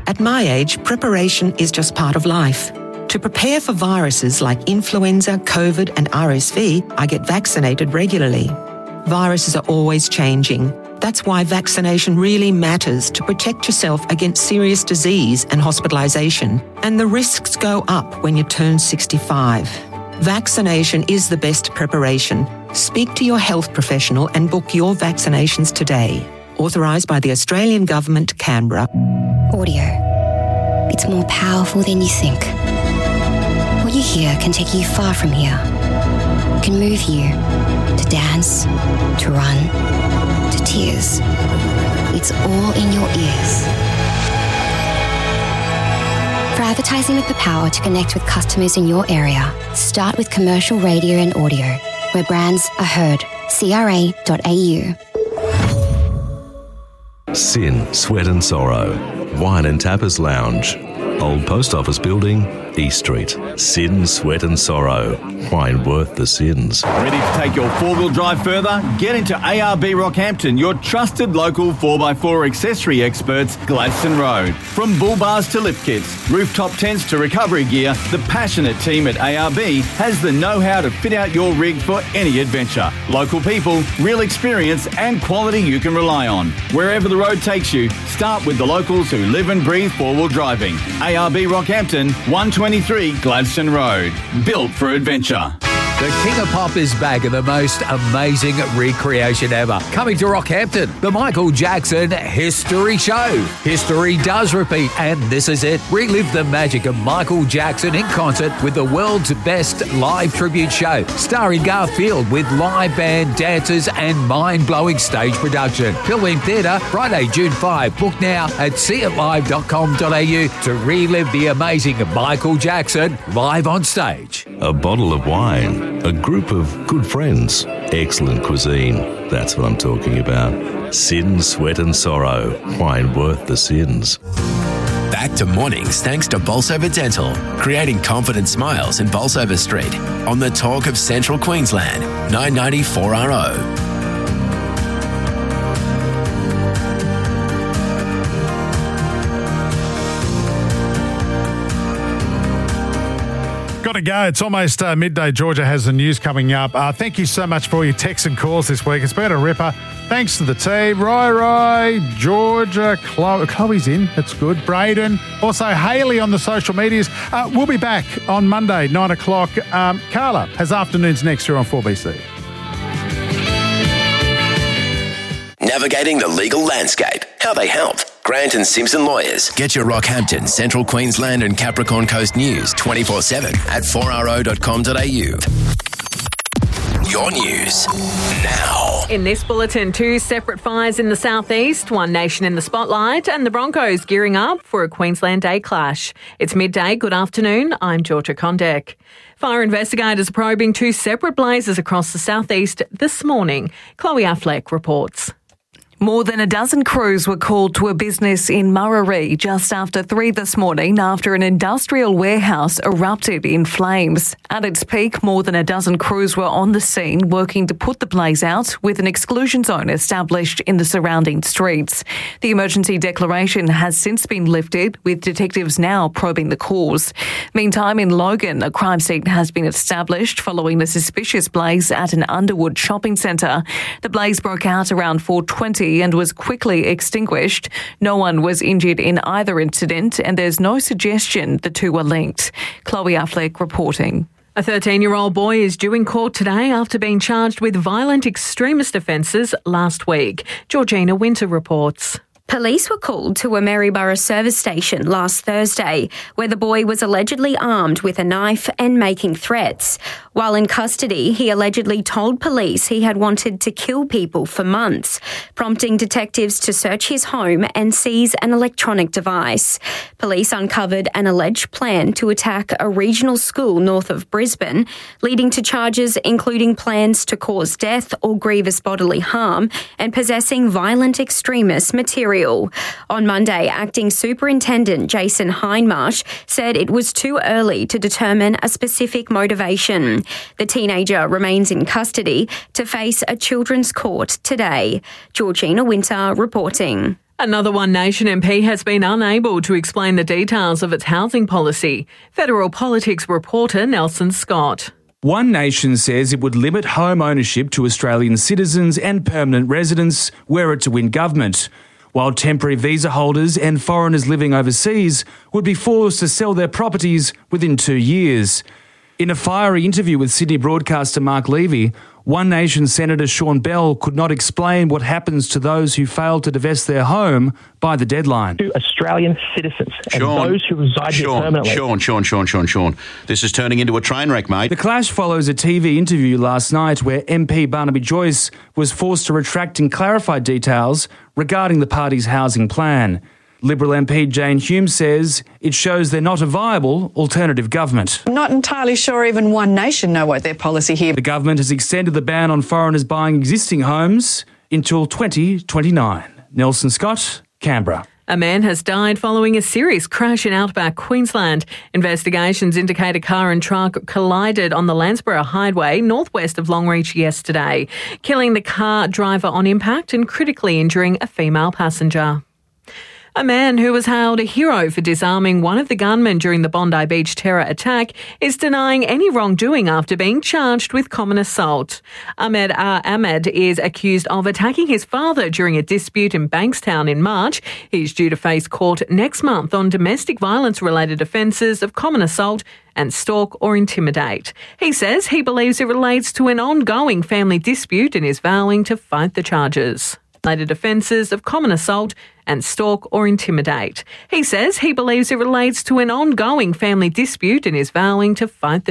At my age, preparation is just part of life. To prepare for viruses like influenza, COVID and RSV, I get vaccinated regularly. Viruses are always changing. That's why vaccination really matters to protect yourself against serious disease and hospitalisation. And the risks go up when you turn 65. Vaccination is the best preparation. Speak to your health professional and book your vaccinations today. Authorised by the Australian Government, Canberra. Audio. It's more powerful than you think. What you hear can take you far from here. It can move you to dance, to run, to tears. It's all in your ears. For advertising with the power to connect with customers in your area, start with commercial radio and audio, where brands are heard. CRA.au. Sin, Sweat and Sorrow. Wine and Tapas Lounge. Old Post Office Building, East Street. Sin, Sweat and Sorrow. Wine worth the sins. Ready to take your four-wheel drive further? Get into ARB Rockhampton, your trusted local 4x4 accessory experts, Gladstone Road. From bull bars to lift kits, rooftop tents to recovery gear, the passionate team at ARB has the know-how to fit out your rig for any adventure. Local people, real experience and quality you can rely on. Wherever the road takes you, start with the locals who live and breathe four-wheel driving. ARB Rockhampton, 123 Gladstone Road. Built for adventure. The King of Pop is back in the most amazing recreation ever. Coming to Rockhampton, the Michael Jackson History Show. History does repeat, and this is it. Relive the magic of Michael Jackson in concert with the world's best live tribute show, starring Garth Field with live band, dancers, and mind-blowing stage production. Pilwin Theatre, Friday, June 5. Book now at seeitlive.com.au to relive the amazing Michael Jackson live on stage. A bottle of wine. A group of good friends. Excellent cuisine. That's what I'm talking about. Sin, Sweat and Sorrow. Wine worth the sins. Back to mornings thanks to Bolsover Dental, creating confident smiles in Bolsover Street. On the Talk of Central Queensland, 990 4RO. Got to go. It's almost midday. Georgia has the news coming up. Thank you so much for all your texts and calls this week. It's been a ripper. Thanks to the team. Roy, Georgia, Chloe's in. That's good. Braden. Also, Hayley on the social medias. We'll be back on Monday, 9 o'clock. Carla has afternoons next year on 4BC. Navigating the legal landscape. How they help. Grant and Simpson Lawyers. Get your Rockhampton, Central Queensland and Capricorn Coast news 24/7 at 4ro.com.au. Your news now. In this bulletin, 2 separate fires in the southeast, One Nation in the spotlight, and the Broncos gearing up for a Queensland Day clash. It's midday. Good afternoon. I'm Georgia Condek. Fire investigators are probing 2 separate blazes across the southeast this morning. Chloe Affleck reports. More than a dozen crews were called to a business in Murarrie just after 3 this morning after an industrial warehouse erupted in flames. At its peak, more than a dozen crews were on the scene working to put the blaze out with an exclusion zone established in the surrounding streets. The emergency declaration has since been lifted, with detectives now probing the cause. Meantime, in Logan, a crime scene has been established following a suspicious blaze at an Underwood shopping centre. The blaze broke out around 4:20 and was quickly extinguished. No one was injured in either incident, and there's no suggestion the two were linked. Chloe Affleck reporting. A 13-year-old boy is due in court today after being charged with violent extremist offences last week. Georgina Winter reports. Police were called to a Maryborough service station last Thursday, where the boy was allegedly armed with a knife and making threats. While in custody, he allegedly told police he had wanted to kill people for months, prompting detectives to search his home and seize an electronic device. Police uncovered an alleged plan to attack a regional school north of Brisbane, leading to charges including plans to cause death or grievous bodily harm and possessing violent extremist material. On Monday, Acting Superintendent Jason Hindmarsh said it was too early to determine a specific motivation. The teenager remains in custody to face a children's court today. Georgina Winter reporting. Another One Nation MP has been unable to explain the details of its housing policy. Federal Politics reporter Nelson Scott. One Nation says it would limit home ownership to Australian citizens and permanent residents were it to win government, while temporary visa holders and foreigners living overseas would be forced to sell their properties within 2 years. In a fiery interview with Sydney broadcaster Mark Levy, One Nation Senator Sean Bell could not explain what happens to those who fail to divest their home by the deadline. To Australian citizens and those who reside here permanently. Sean. This is turning into a train wreck, mate. The clash follows a TV interview last night where MP Barnaby Joyce was forced to retract and clarify details regarding the party's housing plan. Liberal MP Jane Hume says it shows they're not a viable alternative government. I'm not entirely sure even One Nation know what their policy here. The government has extended the ban on foreigners buying existing homes until 2029. Nelson Scott, Canberra. A man has died following a serious crash in outback Queensland. Investigations indicate a car and truck collided on the Landsborough Highway northwest of Longreach yesterday, killing the car driver on impact and critically injuring a female passenger. A man who was hailed a hero for disarming one of the gunmen during the Bondi Beach terror attack is denying any wrongdoing after being charged with common assault. Ahmed Ahmed is accused of attacking his father during a dispute in Bankstown in March. He's due to face court next month on domestic violence-related offences of common assault and stalk or intimidate. He says he believes it relates to an ongoing family dispute and is vowing to fight the charges. Related offences of common assault and stalk or intimidate. He says he believes it relates to an ongoing family dispute and is vowing to fight the